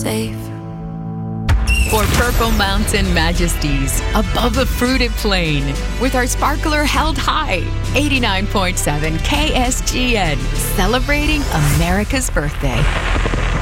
safe. For Purple Mountain Majesties, above the fruited plain, with our sparkler held high, 89.7 KSGN, celebrating America's birthday.